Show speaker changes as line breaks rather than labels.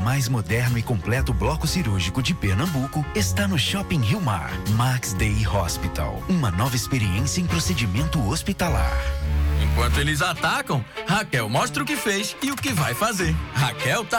mais moderno e completo bloco cirúrgico de Pernambuco está no Shopping Rio Mar. Max Day Hospital. Uma nova experiência em procedimento hospitalar.
Enquanto eles atacam, Raquel mostra o que fez e o que vai fazer. Raquel tá